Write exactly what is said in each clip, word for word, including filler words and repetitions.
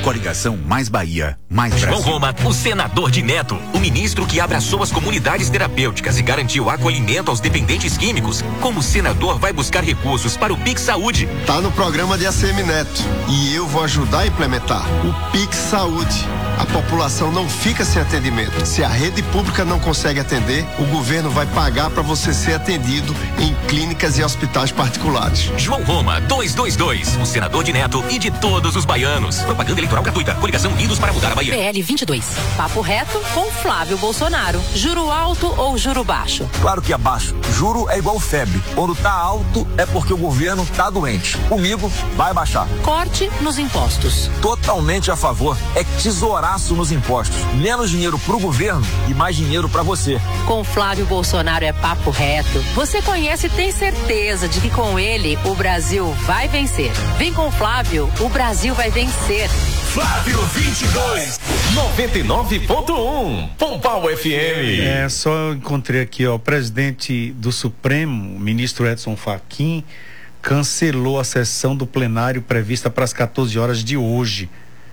Coligação Mais Bahia, Mais Brasil. João Roma, o senador de Neto, o ministro que abraçou as comunidades terapêuticas e garantiu acolhimento aos dependentes químicos, como senador vai buscar recursos para o Pix Saúde. Tá no programa de A C M Neto e eu vou ajudar a implementar o Pix Saúde. A população não fica sem atendimento. Se a rede pública não consegue atender, o governo vai pagar para você ser atendido em clínicas e hospitais particulares. João Roma, duzentos e vinte e dois, o senador de Neto e de todos os baianos. Propaganda eleitoral gratuita. Coligação Unidos para mudar a Bahia. P L vinte e dois. Papo reto com Flávio Bolsonaro. Juro alto ou juro baixo? Claro que é baixo. Juro é igual febre. Quando tá alto é porque o governo tá doente. Comigo vai baixar. Corte nos impostos. Totalmente a favor. É tesouraço nos impostos. Menos dinheiro pro governo e mais dinheiro pra você. Com Flávio Bolsonaro é papo reto. Você conhece e tem certeza de que com ele o Brasil vai vencer. Vem com o Flávio, o Brasil vai vencer. Flávio vinte e dois, noventa e nove ponto um, Pompau F M. É, só encontrei aqui, ó, o presidente do Supremo, o ministro Edson Fachin, cancelou a sessão do plenário prevista para as quatorze horas de hoje.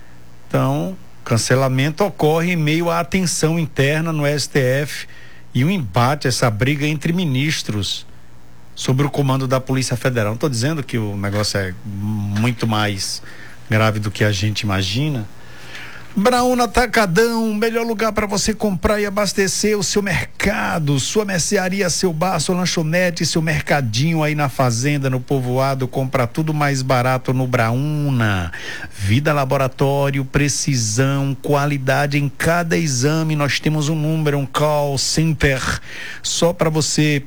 Então, cancelamento ocorre em meio à tensão interna no S T F e um embate, essa briga entre ministros sobre o comando da Polícia Federal. Não estou dizendo que o negócio é muito mais grave do que a gente imagina. Brauna Atacadão, melhor lugar para você comprar e abastecer o seu mercado, sua mercearia, seu bar, sua lanchonete, seu mercadinho aí na fazenda, no povoado, compra tudo mais barato no Brauna. Vida Laboratório, precisão, qualidade em cada exame. Nós temos um número, um call center só para você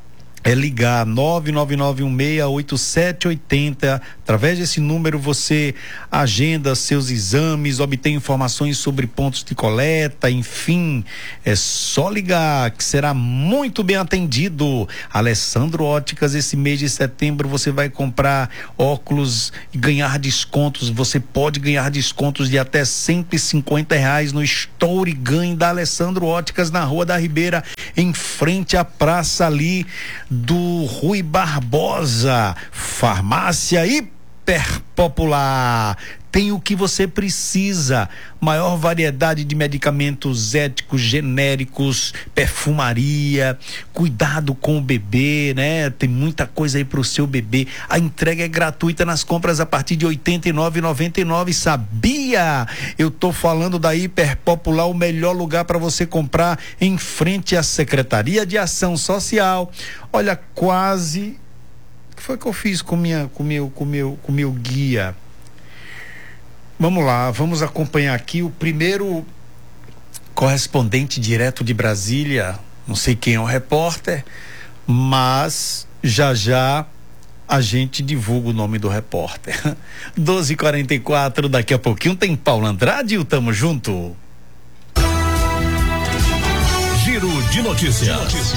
é ligar nove nove nove um seis oito sete oito zero. Através desse número você agenda seus exames, obtém informações sobre pontos de coleta, enfim, é só ligar que será muito bem atendido. Alessandro Óticas, esse mês de setembro você vai comprar óculos e ganhar descontos. Você pode ganhar descontos de até cento e cinquenta reais no Store Ganhe da Alessandro Óticas, na Rua da Ribeira, em frente à praça ali do Rui Barbosa. Farmácia hiper popular, tem o que você precisa, maior variedade de medicamentos éticos, genéricos, perfumaria, cuidado com o bebê, né? Tem muita coisa aí pro seu bebê. A entrega é gratuita nas compras a partir de oitenta e nove reais e noventa e nove centavos. Sabia? Eu tô falando da Hiper Popular, o melhor lugar para você comprar, em frente à Secretaria de Ação Social. Olha, quase... O que foi que eu fiz com minha, com meu, com meu, com meu guia? Vamos lá, vamos acompanhar aqui o primeiro correspondente direto de Brasília. Não sei quem é o repórter, mas já já a gente divulga o nome do repórter. doze e quarenta e quatro, daqui a pouquinho tem Paulo Andrade e o Tamo Junto. Giro de notícias.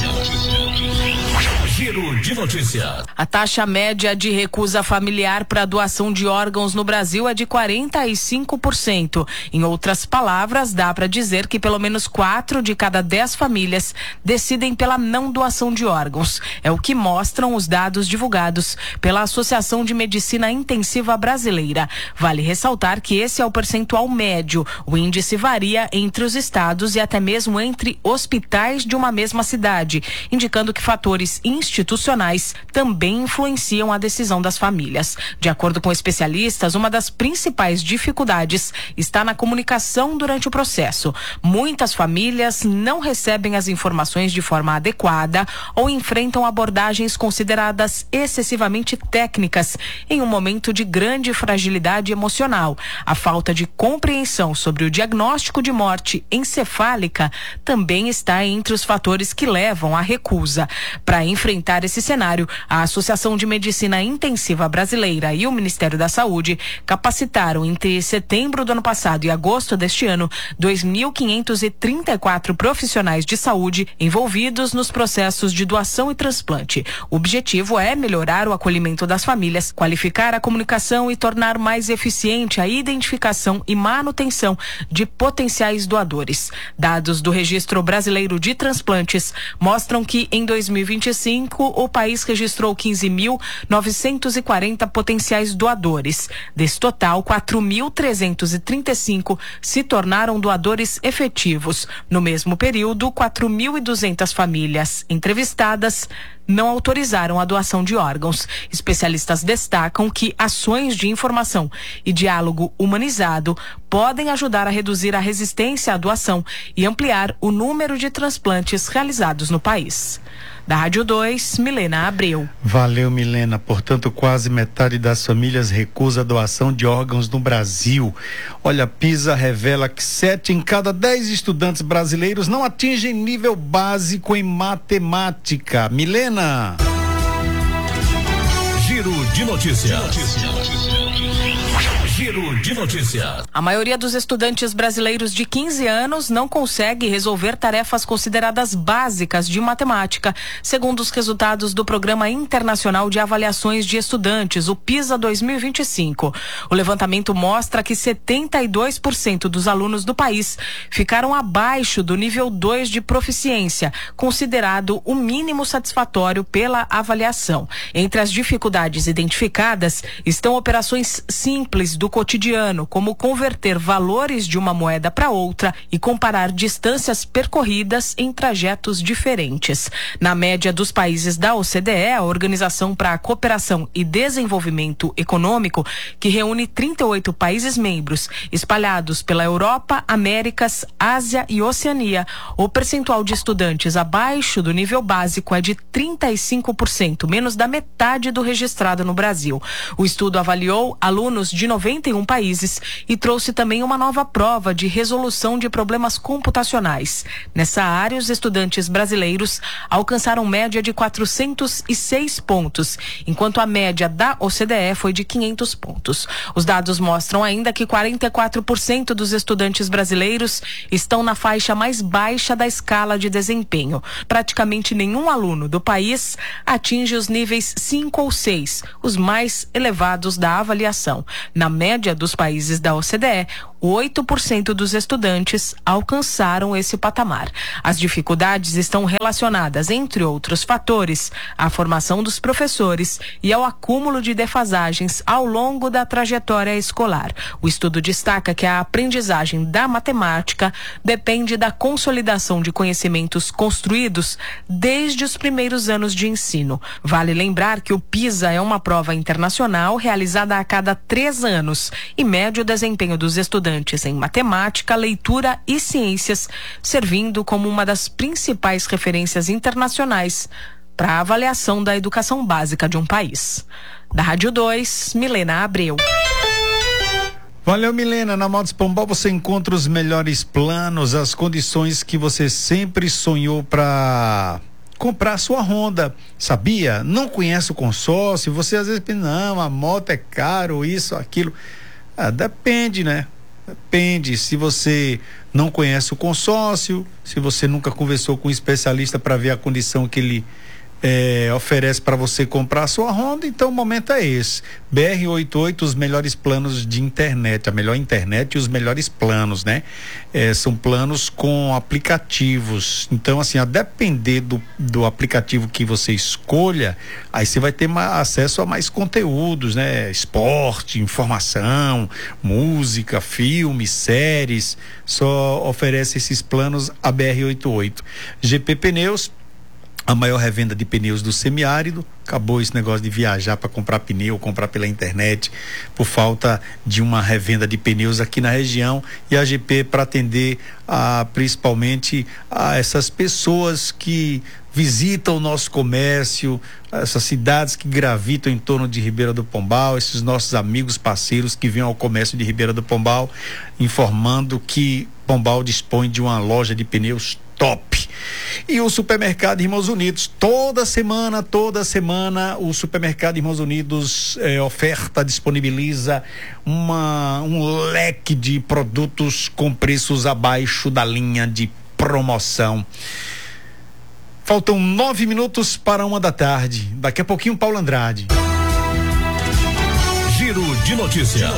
Giro de notícias. A taxa média de recusa familiar para doação de órgãos no Brasil é de quarenta e cinco por cento. Em outras palavras, dá para dizer que pelo menos quatro de cada dez famílias decidem pela não doação de órgãos. É o que mostram os dados divulgados pela Associação de Medicina Intensiva Brasileira. Vale ressaltar que esse é o percentual médio. O índice varia entre os estados e até mesmo entre hospitais de uma mesma cidade, indicando que fatores institucionais também influenciam a decisão das famílias. De acordo com especialistas, uma das principais dificuldades está na comunicação durante o processo. Muitas famílias não recebem as informações de forma adequada ou enfrentam abordagens consideradas excessivamente técnicas em um momento de grande fragilidade emocional. A falta de compreensão sobre o diagnóstico de morte encefálica também está entre os fatores que levam à recusa. Para enfrentar esse cenário, a Associação de Medicina Intensiva Brasileira e o Ministério da Saúde capacitaram entre setembro do ano passado e agosto deste ano dois mil quinhentos e trinta e quatro profissionais de saúde envolvidos nos processos de doação e transplante. O objetivo é melhorar o acolhimento das famílias, qualificar a comunicação e tornar mais eficiente a identificação e manutenção de potenciais doadores. Dados do Registro Brasileiro de Transplantes mostram que em dois mil e vinte e cinco cinco, o país registrou quinze mil novecentos e quarenta potenciais doadores. Desse total, quatro mil trezentos e trinta e cinco se tornaram doadores efetivos. No mesmo período, quatro mil e duzentas famílias entrevistadas não autorizaram a doação de órgãos. Especialistas destacam que ações de informação e diálogo humanizado podem ajudar a reduzir a resistência à doação e ampliar o número de transplantes realizados no país. Da Rádio dois, Milena Abreu. Valeu, Milena. Portanto, quase metade das famílias recusa a doação de órgãos no Brasil. Olha, PISA revela que sete em cada dez estudantes brasileiros não atingem nível básico em matemática. Milena. Giro de notícias. Giro de notícias. A maioria dos estudantes brasileiros de quinze anos não consegue resolver tarefas consideradas básicas de matemática, segundo os resultados do Programa Internacional de Avaliações de Estudantes, o PISA dois mil e vinte e cinco. O levantamento mostra que setenta e dois por cento dos alunos do país ficaram abaixo do nível dois de proficiência, considerado o mínimo satisfatório pela avaliação. Entre as dificuldades identificadas estão operações simples do cotidiano, como converter valores de uma moeda para outra e comparar distâncias percorridas em trajetos diferentes. Na média dos países da O C D E, a Organização para a Cooperação e Desenvolvimento Econômico, que reúne trinta e oito países membros, espalhados pela Europa, Américas, Ásia e Oceania, o percentual de estudantes abaixo do nível básico é de trinta e cinco por cento, menos da metade do registrado no Brasil. O estudo avaliou alunos de noventa e um países e trouxe também uma nova prova de resolução de problemas computacionais. Nessa área, os estudantes brasileiros alcançaram média de quatrocentos e seis pontos, enquanto a média da O C D E foi de quinhentos pontos. Os dados mostram ainda que quarenta e quatro por cento dos estudantes brasileiros estão na faixa mais baixa da escala de desempenho. Praticamente nenhum aluno do país atinge os níveis cinco ou seis, os mais elevados da avaliação. Na média dos países da O C D E, oito por cento dos estudantes alcançaram esse patamar. As dificuldades estão relacionadas, entre outros fatores, à formação dos professores e ao acúmulo de defasagens ao longo da trajetória escolar. O estudo destaca que a aprendizagem da matemática depende da consolidação de conhecimentos construídos desde os primeiros anos de ensino. Vale lembrar que o PISA é uma prova internacional realizada a cada três anos e mede o desempenho dos estudantes em matemática, leitura e ciências, servindo como uma das principais referências internacionais para a avaliação da educação básica de um país. Da Rádio dois, Milena Abreu. Valeu, Milena. Na Motos Pombal você encontra os melhores planos, as condições que você sempre sonhou para comprar sua Honda, sabia? Não conhece o consórcio, você às vezes pensa, não, a moto é caro, isso, aquilo. Ah, depende, né? Depende. Se você não conhece o consórcio, se você nunca conversou com um especialista para ver a condição que ele É, oferece para você comprar a sua Honda, então o momento é esse. B R oitenta e oito, os melhores planos de internet, a melhor internet e os melhores planos, né? É, são planos com aplicativos. Então, assim, a depender do, do aplicativo que você escolha, aí você vai ter ma- acesso a mais conteúdos, né? Esporte, informação, música, filmes, séries. Só oferece esses planos a B R oitenta e oito. G P Pneus, a maior revenda de pneus do semiárido. Acabou esse negócio de viajar para comprar pneu, comprar pela internet, por falta de uma revenda de pneus aqui na região. E a G P para atender a, principalmente a essas pessoas que visitam o nosso comércio, essas cidades que gravitam em torno de Ribeira do Pombal, esses nossos amigos parceiros que vêm ao comércio de Ribeira do Pombal, informando que Pombal dispõe de uma loja de pneus top. E o Supermercado Irmãos Unidos, toda semana, toda semana, o Supermercado Irmãos Unidos eh, oferta, disponibiliza uma, um leque de produtos com preços abaixo da linha de promoção. Faltam nove minutos para uma da tarde. Daqui a pouquinho, Paulo Andrade. Giro de notícias.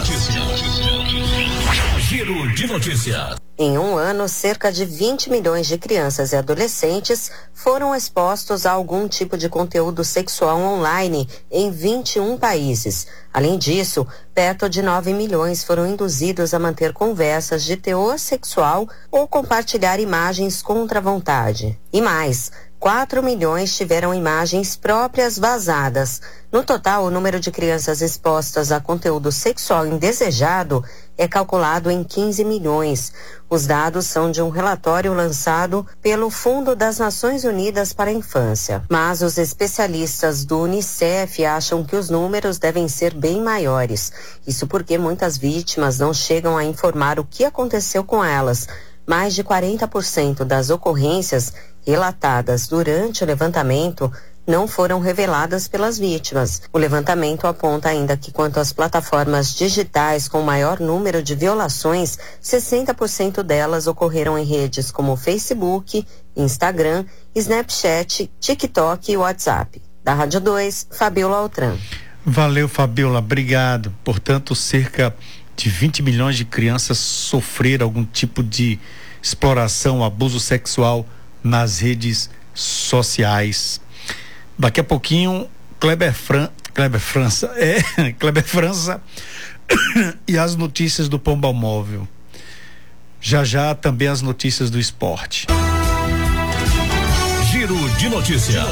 Giro de notícias. Em um ano, cerca de vinte milhões de crianças e adolescentes foram expostos a algum tipo de conteúdo sexual online em vinte e um países. Além disso, perto de nove milhões foram induzidos a manter conversas de teor sexual ou compartilhar imagens contra a vontade. E mais, quatro milhões tiveram imagens próprias vazadas. No total, o número de crianças expostas a conteúdo sexual indesejado é calculado em quinze milhões. Os dados são de um relatório lançado pelo Fundo das Nações Unidas para a Infância. Mas os especialistas do Unicef acham que os números devem ser bem maiores. Isso porque muitas vítimas não chegam a informar o que aconteceu com elas. Mais de quarenta por cento das ocorrências relatadas durante o levantamento não foram reveladas pelas vítimas. O levantamento aponta ainda que quanto às plataformas digitais com maior número de violações, sessenta por cento delas ocorreram em redes como Facebook, Instagram, Snapchat, TikTok e WhatsApp. Da Rádio dois, Fabiola Altran. Valeu, Fabiola, obrigado. Portanto, cerca de vinte milhões de crianças sofreram algum tipo de exploração, abuso sexual nas redes sociais. Daqui a pouquinho, Kleber, Fran, Kleber França, é, Kleber França e as notícias do Pombal Móvel. Já já também as notícias do esporte. Giro de notícias.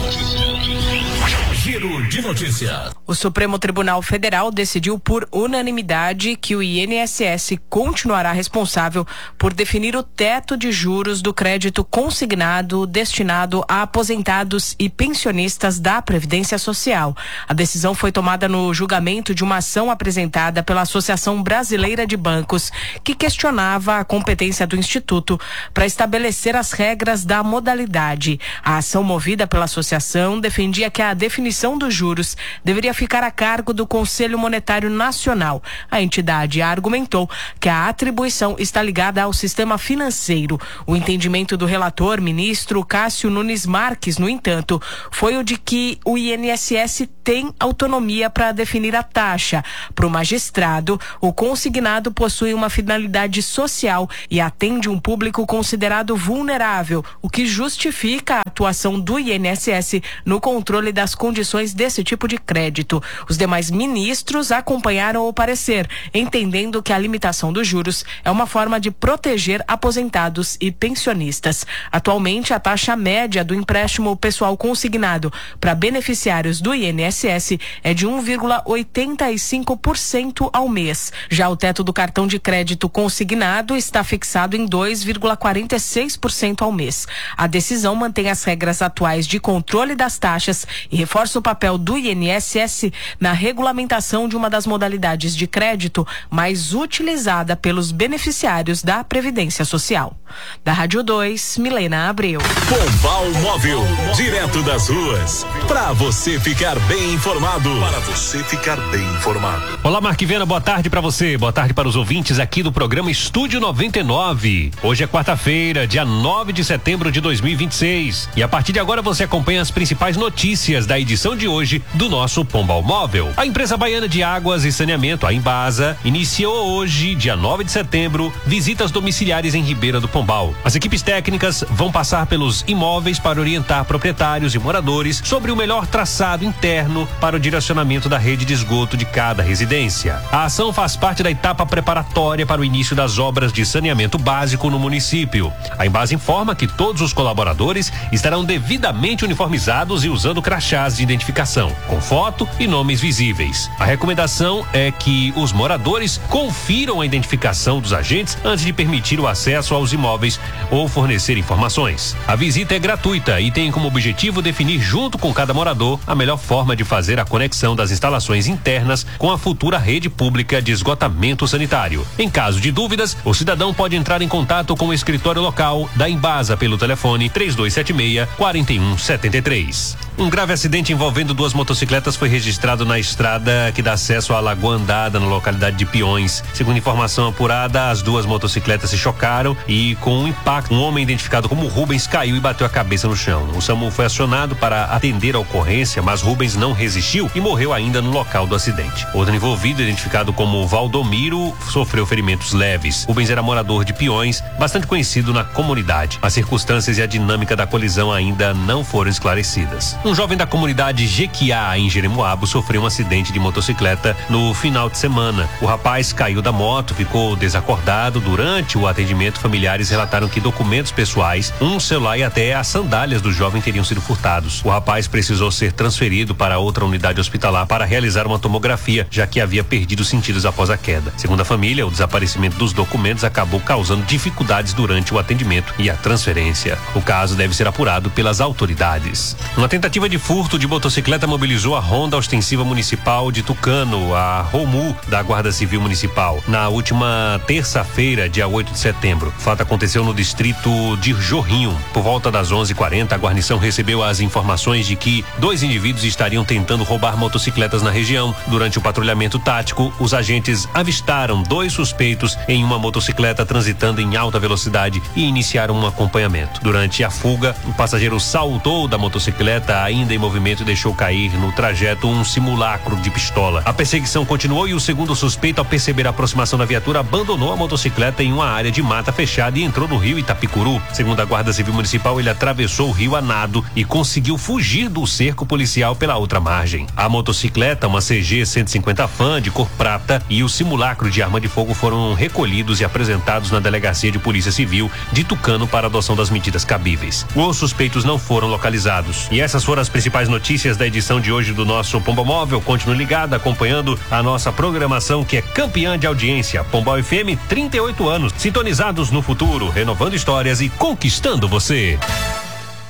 Giro de notícias. O Supremo Tribunal Federal decidiu por unanimidade que o I N S S continuará responsável por definir o teto de juros do crédito consignado destinado a aposentados e pensionistas da Previdência Social. A decisão foi tomada no julgamento de uma ação apresentada pela Associação Brasileira de Bancos, que questionava a competência do Instituto para estabelecer as regras da modalidade. A ação movida pela associação defendia que a definição dos juros deveria ficar a cargo do Conselho Monetário Nacional. A entidade argumentou que a atribuição está ligada ao sistema financeiro. O entendimento do relator, ministro Cássio Nunes Marques, no entanto, foi o de que o I N S S tem autonomia para definir a taxa. Para o magistrado, o consignado possui uma finalidade social e atende um público considerado vulnerável, o que justifica a atuação do I N S S no controle das condições desse tipo de crédito. Os demais ministros acompanharam o parecer, entendendo que a limitação dos juros é uma forma de proteger aposentados e pensionistas. Atualmente, a taxa média do empréstimo pessoal consignado para beneficiários do I N S S é de um vírgula oitenta e cinco por cento ao mês. Já o teto do cartão de crédito consignado está fixado em dois vírgula quarenta e seis por cento ao mês. A decisão mantém as regras atuais de controle das taxas e reforça o papel do I N S S na regulamentação de uma das modalidades de crédito mais utilizada pelos beneficiários da Previdência Social. Da Rádio dois, Milena Abreu. Pombal Móvel, direto das ruas, para você ficar bem informado. Para você ficar bem informado. Olá, Marquivena, boa tarde para você, boa tarde para os ouvintes aqui do programa Estúdio noventa e nove. Hoje é quarta-feira, dia nove de setembro de dois mil e vinte e seis, e a partir de agora você acompanha as principais notícias da edição de hoje do nosso Pombal Móvel. A empresa baiana de águas e saneamento, a Embasa, iniciou hoje, dia nove de setembro, visitas domiciliares em Ribeira do Pombal. As equipes técnicas vão passar pelos imóveis para orientar proprietários e moradores sobre o melhor traçado interno para o direcionamento da rede de esgoto de cada residência. A ação faz parte da etapa preparatória para o início das obras de saneamento básico no município. A Embasa informa que todos os colaboradores estarão devidamente uniformizados e usando crachás de identificação, com foto e nomes visíveis. A recomendação é que os moradores confiram a identificação dos agentes antes de permitir o acesso aos imóveis ou fornecer informações. A visita é gratuita e tem como objetivo definir junto com cada morador a melhor forma de fazer a conexão das instalações internas com a futura rede pública de esgotamento sanitário. Em caso de dúvidas, o cidadão pode entrar em contato com o escritório local da Embasa pelo telefone três dois sete seis, quatro um sete três. Um grave acidente envolvendo duas motocicletas foi registrado na estrada que dá acesso à Lagoa Andada, na localidade de Piões. Segundo informação apurada, as duas motocicletas se chocaram e, com um impacto, um homem identificado como Rubens caiu e bateu a cabeça no chão. O SAMU foi acionado para atender a ocorrência, mas Rubens não resistiu e morreu ainda no local do acidente. Outro envolvido, identificado como Valdomiro, sofreu ferimentos leves. Rubens era morador de Piões, bastante conhecido na comunidade. As circunstâncias e a dinâmica da colisão ainda não foram esclarecidas. Um jovem da comunidade Jequiá, em Jeremoabo, sofreu um acidente de motocicleta no final de semana. O rapaz caiu da moto, ficou desacordado. Durante o atendimento, familiares relataram que documentos pessoais, um celular e até as sandálias do jovem teriam sido furtados. O rapaz precisou ser transferido para outra unidade hospitalar para realizar uma tomografia, já que havia perdido os sentidos após a queda. Segundo a família, o desaparecimento dos documentos acabou causando dificuldades durante o atendimento e a transferência. O caso deve ser apurado pelas autoridades. Uma tentativa de furto de motocicleta mobilizou a Ronda Ostensiva Municipal de Tucano, a ROMU, da Guarda Civil Municipal, na última terça-feira, dia oito de setembro. O fato aconteceu no distrito de Jorrinho. Por volta das onze e quarenta, a guarnição recebeu as informações de que dois indivíduos estariam tentando roubar motocicletas na região. Durante o patrulhamento tático, os agentes avistaram dois suspeitos em uma motocicleta transitando em alta velocidade e iniciaram um acompanhamento. Durante a fuga, o passageiro saltou da motocicleta ainda em movimento e deixou cair no trajeto um simulacro de pistola. A perseguição continuou e o segundo suspeito, ao perceber a aproximação da viatura, abandonou a motocicleta em uma área de mata fechada e entrou no rio Itapicuru. Segundo a Guarda Civil Municipal, ele atravessou o rio a nado e conseguiu fugir do cerco policial pela outra margem. A motocicleta, uma C G cento e cinquenta Fan de cor prata, e o simulacro de arma de fogo foram recolhidos e apresentados na Delegacia de Polícia Civil de Tucano para adoção das medidas cabíveis. Os suspeitos não foram localizados. E essas foram as principais notícias da edição de hoje do nosso Pombal Móvel. Continue ligado, acompanhando a nossa programação, que é campeã de audiência. Pombal F M, trinta e oito anos, sintonizados no futuro, renovando histórias e conquistando você.